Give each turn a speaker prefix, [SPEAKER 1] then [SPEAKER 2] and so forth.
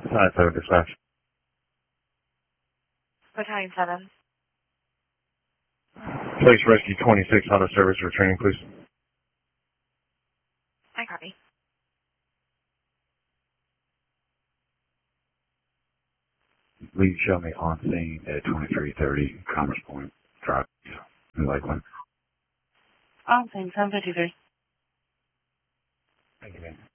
[SPEAKER 1] 7 dispatch.
[SPEAKER 2] Battalion 7.
[SPEAKER 1] Place rescue 26, auto service returning, please.
[SPEAKER 2] I copy.
[SPEAKER 1] Lead show me on scene at 2330 Commerce Point Drive, in Lakeland.
[SPEAKER 2] On scene, 753.
[SPEAKER 1] Thank you, man.